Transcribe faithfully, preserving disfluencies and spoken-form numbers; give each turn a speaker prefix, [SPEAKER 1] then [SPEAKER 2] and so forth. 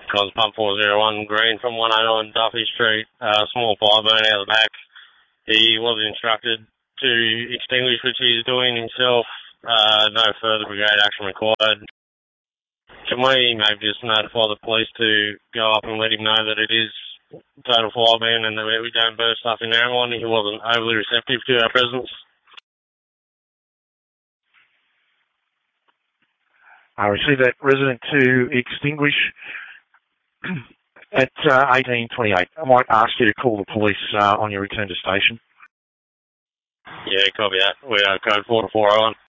[SPEAKER 1] Cos Pump four oh one green from one oh nine Duffy Street, uh, small fire burn out the back. He was instructed to extinguish, which he is doing himself. Uh, no further brigade action required. Can we maybe just notify the police to go up and let him know that it is total fire ban and that we don't burst stuff in Narromine? He wasn't overly receptive to our presence.
[SPEAKER 2] I received that resident to extinguish at uh, eighteen twenty-eight. I might ask you to call the police uh, on your return to station.
[SPEAKER 1] Yeah, copy that. We are code four to four oh one.